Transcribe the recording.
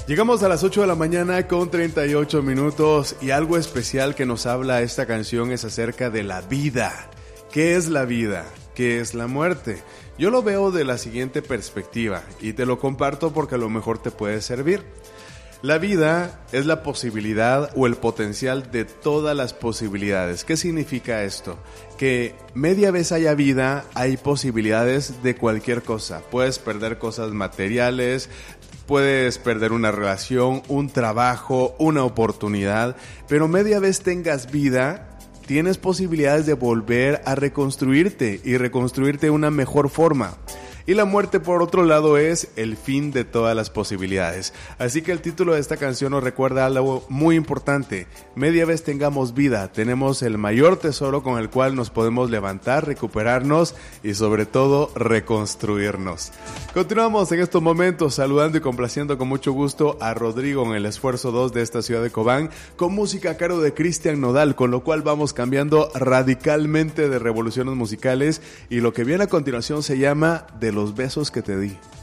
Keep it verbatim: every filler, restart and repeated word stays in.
Llegamos a las ocho de la mañana con treinta y ocho minutos y algo especial que nos habla esta canción es acerca de la vida. ¿Qué es la vida? ¿Qué es la muerte? Yo lo veo de la siguiente perspectiva y te lo comparto porque a lo mejor te puede servir. La vida es la posibilidad o el potencial de todas las posibilidades. ¿Qué significa esto? Que media vez haya vida, hay posibilidades de cualquier cosa. Puedes perder cosas materiales, puedes perder una relación, un trabajo, una oportunidad, pero media vez tengas vida, tienes posibilidades de volver a reconstruirte y reconstruirte de una mejor forma. Y la muerte, por otro lado, es el fin de todas las posibilidades. Así que el título de esta canción nos recuerda algo muy importante. Media vez tengamos vida, tenemos el mayor tesoro con el cual nos podemos levantar, recuperarnos y sobre todo reconstruirnos. Continuamos en estos momentos saludando y complaciendo con mucho gusto a Rodrigo en el esfuerzo dos de esta ciudad de Cobán con música a cargo de Cristian Nodal, con lo cual vamos cambiando radicalmente de revoluciones musicales y lo que viene a continuación se llama De los besos que te di.